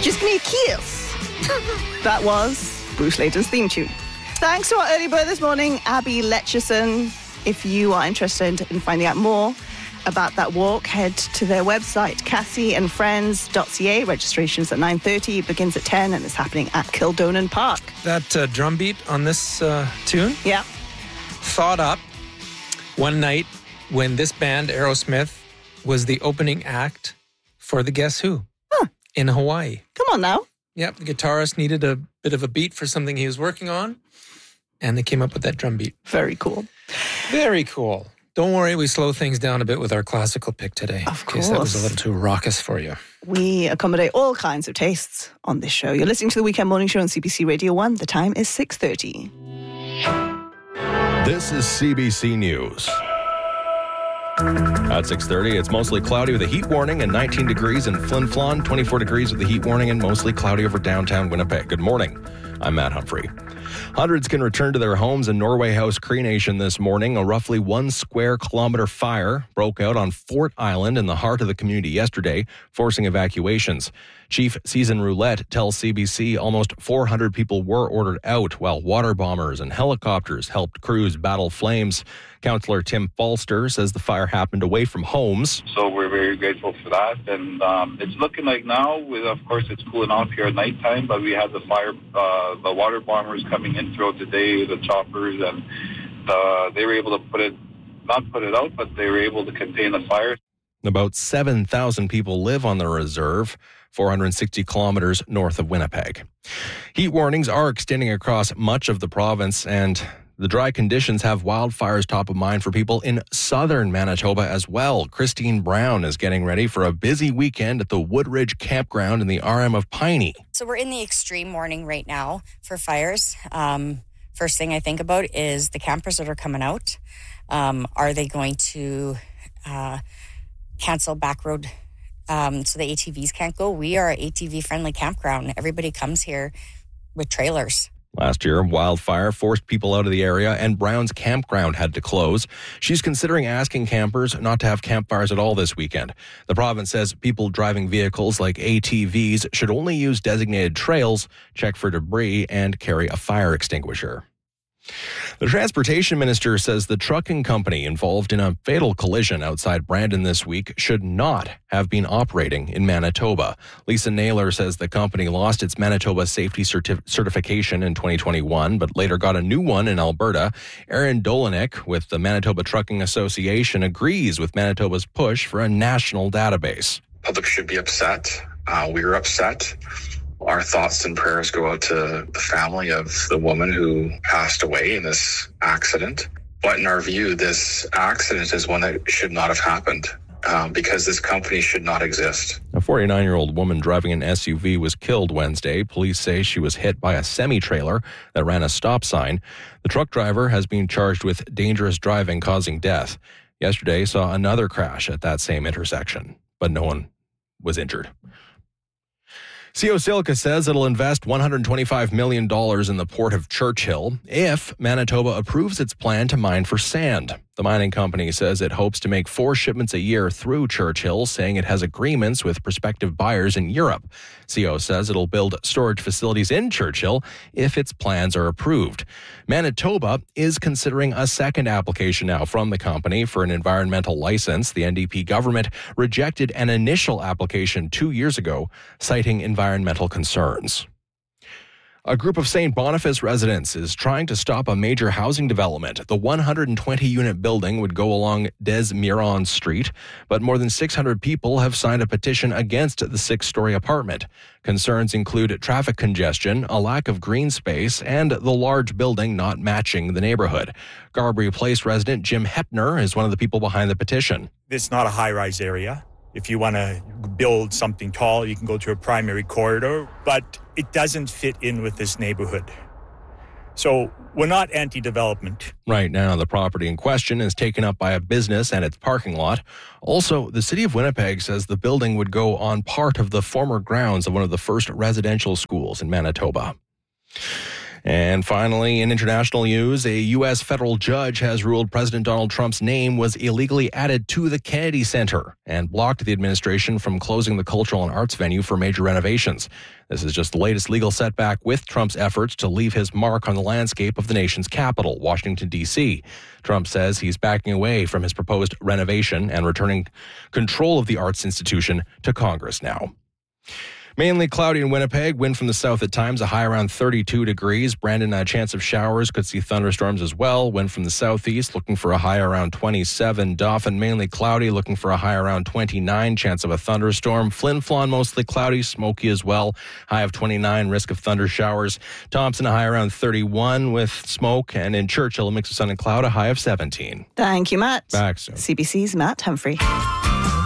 Just give me a kiss. That was Bruce Layton's theme tune. Thanks to our early bird this morning, Abby Letcherson. If you are interested in finding out more about that walk, head to their website, cassieandfriends.ca. Registration's at 9:30, it begins at 10, and it's happening at Kildonan Park. That drum beat on this tune? Yeah. Thought up one night when this band, Aerosmith, was the opening act for the Guess Who in Hawaii. Come on now. Yep, the guitarist needed a bit of a beat for something he was working on, and they came up with that drum beat. Very cool. Very cool. Don't worry, we slow things down a bit with our classical pick today. Of course. In case that was a little too raucous for you. We accommodate all kinds of tastes on this show. You're listening to the Weekend Morning Show on CBC Radio 1. The time is 6:30. This is CBC News. At 6:30, it's mostly cloudy with a heat warning and 19 degrees in Flin Flon, 24 degrees with a heat warning and mostly cloudy over downtown Winnipeg. Good morning. I'm Matt Humphrey. Hundreds can return to their homes in Norway House, Cree Nation this morning. A roughly 1 square kilometer fire broke out on Fort Island in the heart of the community yesterday, forcing evacuations. Chief Season Roulette tells CBC almost 400 people were ordered out, while water bombers and helicopters helped crews battle flames. Councillor Tim Falster says the fire happened away from homes. So we're very grateful for that. And it's looking like now, of course, it's cooling off here at nighttime, but we had the fire, the water bombers coming in throughout the day, the choppers, and they were able to not put it out, but they were able to contain the fire. About 7,000 people live on the reserve, 460 kilometers north of Winnipeg. Heat warnings are extending across much of the province, and the dry conditions have wildfires top of mind for people in southern Manitoba as well. Christine Brown is getting ready for a busy weekend at the Woodridge Campground in the RM of Piney. So we're in the extreme warning right now for fires. First thing I think about is the campers that are coming out. Are they going to cancel back road so the ATVs can't go? We are an ATV-friendly campground. Everybody comes here with trailers. Last year, wildfire forced people out of the area and Brown's campground had to close. She's considering asking campers not to have campfires at all this weekend. The province says people driving vehicles like ATVs should only use designated trails, check for debris, and carry a fire extinguisher. The transportation minister says the trucking company involved in a fatal collision outside Brandon this week should not have been operating in Manitoba. Lisa Naylor says the company lost its Manitoba safety certification in 2021, but later got a new one in Alberta. Aaron Dolinik with the Manitoba Trucking Association agrees with Manitoba's push for a national database. Public should be upset. We were upset. Our thoughts and prayers go out to the family of the woman who passed away in this accident. But in our view, this accident is one that should not have happened because this company should not exist. A 49-year-old woman driving an SUV was killed Wednesday. Police say she was hit by a semi-trailer that ran a stop sign. The truck driver has been charged with dangerous driving causing death. Yesterday saw another crash at that same intersection, but no one was injured. CO Silica says it'll invest $125 million in the Port of Churchill if Manitoba approves its plan to mine for sand. The mining company says it hopes to make 4 shipments a year through Churchill, saying it has agreements with prospective buyers in Europe. CO says it'll build storage facilities in Churchill if its plans are approved. Manitoba is considering a second application now from the company for an environmental license. The NDP government rejected an initial application 2 years ago, citing environmental concerns. A group of St. Boniface residents is trying to stop a major housing development. The 120-unit building would go along Des Mirons Street, but more than 600 people have signed a petition against the 6-story apartment. Concerns include traffic congestion, a lack of green space, and the large building not matching the neighborhood. Garbury Place resident Jim Hepner is one of the people behind the petition. It's not a high-rise area. If you want to build something tall, you can go to a primary corridor, but it doesn't fit in with this neighborhood. So we're not anti-development. Right now, the property in question is taken up by a business and its parking lot. Also, the city of Winnipeg says the building would go on part of the former grounds of one of the first residential schools in Manitoba. And finally, in international news, a U.S. federal judge has ruled President Donald Trump's name was illegally added to the Kennedy Center and blocked the administration from closing the cultural and arts venue for major renovations. This is just the latest legal setback with Trump's efforts to leave his mark on the landscape of the nation's capital, Washington, D.C. Trump says he's backing away from his proposed renovation and returning control of the arts institution to Congress now. Mainly cloudy in Winnipeg, wind from the south at times, a high around 32 degrees. Brandon, a chance of showers, could see thunderstorms as well. Wind from the southeast, looking for a high around 27. Dauphin, mainly cloudy, looking for a high around 29, chance of a thunderstorm. Flin Flon, mostly cloudy, smoky as well, high of 29, risk of thunder showers. Thompson, a high around 31 with smoke. And in Churchill, a mix of sun and cloud, a high of 17. Thank you, Matt. Back soon. CBC's Matt Humphrey.